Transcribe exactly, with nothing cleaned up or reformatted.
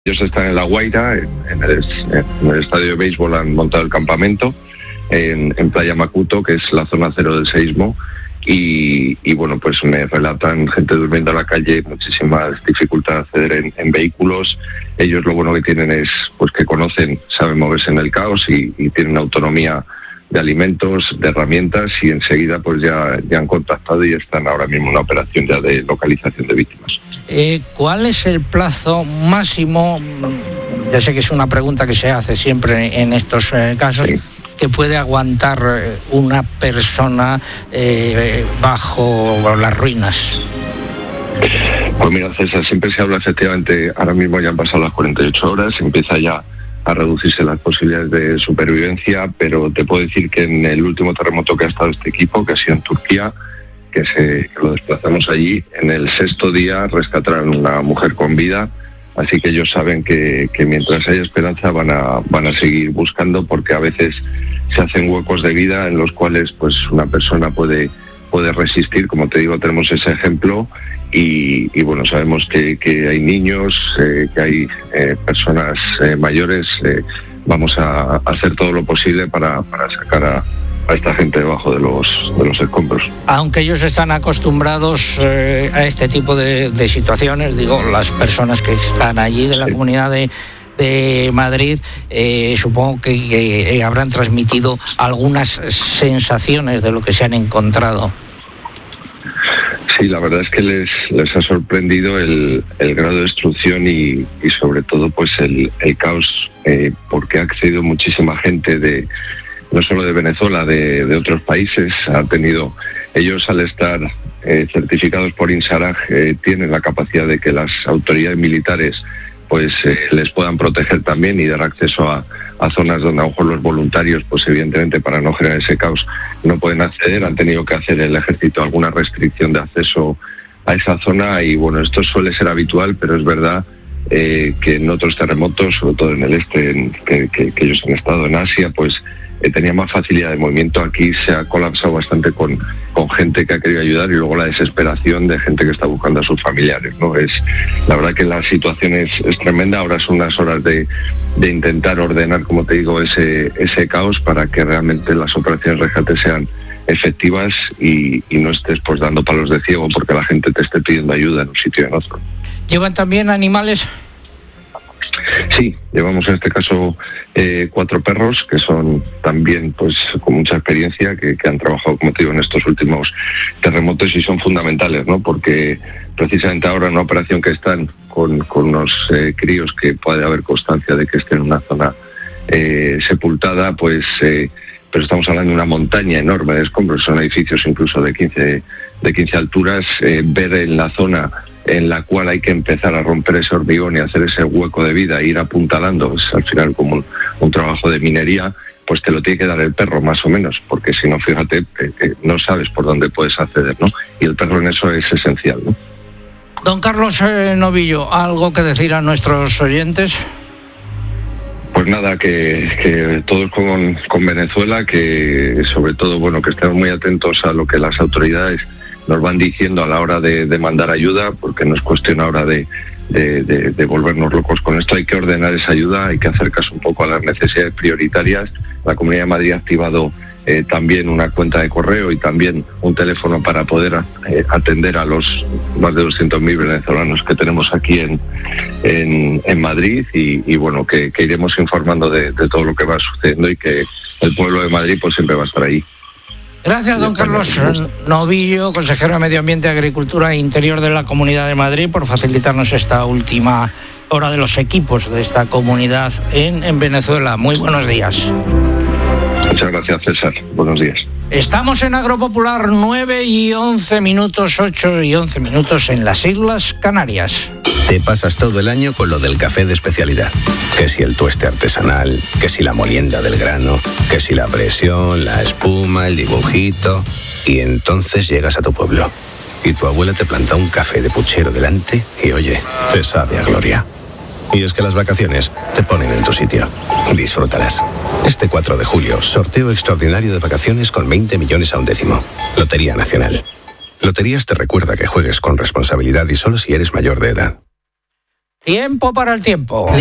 Ellos están en La Guaira, en, en, el, en el estadio de béisbol han montado el campamento, en, en Playa Macuto, que es la zona cero del seísmo, y, y bueno, pues me relatan gente durmiendo en la calle, muchísimas dificultades de acceder en, en vehículos. Ellos lo bueno que tienen es pues que conocen, saben moverse en el caos y, y tienen autonomía de alimentos, de herramientas, y enseguida pues ya, ya han contactado y están ahora mismo en una operación ya de localización de víctimas. Eh, ¿Cuál es el plazo máximo? Ya sé que es una pregunta que se hace siempre en estos eh, casos, sí, que puede aguantar una persona eh, bajo las ruinas. Pues mira, César, siempre se habla efectivamente, ahora mismo ya han pasado las cuarenta y ocho horas, empieza ya a reducirse las posibilidades de supervivencia, pero te puedo decir que en el último terremoto que ha estado este equipo, que ha sido en Turquía, que, se, que lo desplazamos allí, en el sexto día rescataron a una mujer con vida, así que ellos saben que, que mientras haya esperanza van a, van a seguir buscando, porque a veces se hacen huecos de vida en los cuales pues una persona puede, puede resistir. Como te digo, tenemos ese ejemplo. Y, y bueno, sabemos que, que hay niños, eh, que hay eh, personas eh, mayores. Eh, vamos a, a hacer todo lo posible para, para sacar a, a esta gente debajo de los, de los escombros. Aunque ellos están acostumbrados eh, a este tipo de, de situaciones, digo, las personas que están allí de la sí. comunidad de, de Madrid, eh, supongo que, que habrán transmitido algunas sensaciones de lo que se han encontrado. Sí, la verdad es que les, les ha sorprendido el, el grado de destrucción y, y sobre todo pues el, el caos, eh, porque ha accedido muchísima gente de no solo de Venezuela, de, de otros países. Ha tenido, ellos al estar eh, certificados por INSARAG eh, tienen la capacidad de que las autoridades militares pues eh, les puedan proteger también y dar acceso a, a zonas donde a lo mejor los voluntarios, pues evidentemente para no generar ese caos, no pueden acceder. Han tenido que hacer el ejército alguna restricción de acceso a esa zona y bueno, esto suele ser habitual, pero es verdad eh, que en otros terremotos, sobre todo en el este, en, que, que, que ellos han estado en Asia, pues eh, tenía más facilidad de movimiento. Aquí se ha colapsado bastante con, con gente que ha querido ayudar y luego la desesperación de gente que está buscando a sus familiares, ¿no? Es, la verdad que la situación es, es tremenda. Ahora son unas horas de, de intentar ordenar, como te digo, ese, ese caos para que realmente las operaciones de rescate sean efectivas y, y no estés pues dando palos de ciego porque la gente te esté pidiendo ayuda en un sitio y en otro. ¿Llevan también animales? Sí, llevamos en este caso eh, cuatro perros que son también pues con mucha experiencia, que, que han trabajado, como te digo, en estos últimos terremotos y son fundamentales, ¿no? Porque precisamente ahora en una operación que están con, con unos eh, críos que puede haber constancia de que estén en una zona eh, sepultada, pues eh, pero estamos hablando de una montaña enorme de escombros, son edificios incluso de quince, de quince alturas, eh, ver en la zona en la cual hay que empezar a romper ese hormigón y hacer ese hueco de vida e ir apuntalando, es al final como un, un trabajo de minería, pues te lo tiene que dar el perro más o menos, porque si no, fíjate, eh, eh, no sabes por dónde puedes acceder, ¿no? Y el perro en eso es esencial, ¿no? Don Carlos eh, Novillo, ¿algo que decir a nuestros oyentes? Pues nada, que, que todos con, con Venezuela, que sobre todo, bueno, que estemos muy atentos a lo que las autoridades nos van diciendo a la hora de, de mandar ayuda, porque no es cuestión ahora de, de, de, de volvernos locos con esto. Hay que ordenar esa ayuda, hay que hacer caso un poco a las necesidades prioritarias. La Comunidad de Madrid ha activado eh, también una cuenta de correo y también un teléfono para poder eh, atender a los más de doscientos mil venezolanos que tenemos aquí en, en, en Madrid y, y bueno, que, que iremos informando de, de todo lo que va sucediendo y que el pueblo de Madrid pues siempre va a estar ahí. Gracias, don Carlos Novillo, consejero de Medio Ambiente, Agricultura e Interior de la Comunidad de Madrid, por facilitarnos esta última hora de los equipos de esta comunidad en, en Venezuela. Muy buenos días. Muchas gracias, César. Buenos días. Estamos en Agropopular, nueve y once minutos, ocho y once minutos en las Islas Canarias. Te pasas todo el año con lo del café de especialidad. Que si el tueste artesanal, que si la molienda del grano, que si la presión, la espuma, el dibujito. Y entonces llegas a tu pueblo. Y tu abuela te planta un café de puchero delante y oye, te sabe a gloria. Y es que las vacaciones te ponen en tu sitio. Disfrútalas. Este cuatro de julio, sorteo extraordinario de vacaciones con veinte millones a un décimo. Lotería Nacional. Loterías te recuerda que juegues con responsabilidad y solo si eres mayor de edad. Tiempo para el tiempo.